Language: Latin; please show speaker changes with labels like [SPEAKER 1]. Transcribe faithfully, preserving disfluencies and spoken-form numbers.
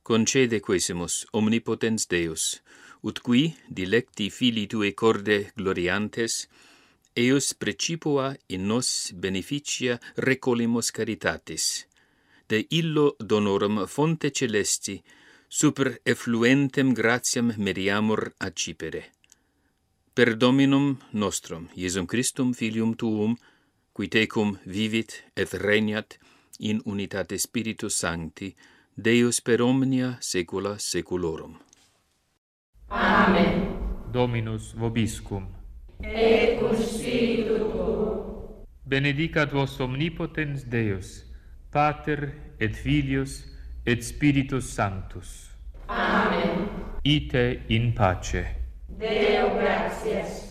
[SPEAKER 1] concede quesimus, omnipotens Deus, ut qui, dilecti filii tui corde gloriantes, eus precipua in nos beneficia recolimus caritatis, de illo donorum fonte celesti, super effluentem gratiam meriamur accipere. Per Dominum nostrum, Iesum Christum Filium Tuum, qui tecum vivit et regnat in unitate Spiritus Sancti, Deus per omnia saecula saeculorum.
[SPEAKER 2] Amen.
[SPEAKER 3] Dominus vobiscum.
[SPEAKER 2] Et cum spiritu tuo.
[SPEAKER 3] Benedicat vos omnipotens Deus, Pater et Filius et Spiritus Sanctus.
[SPEAKER 2] Amen.
[SPEAKER 3] Ite in pace.
[SPEAKER 2] Deo gratias.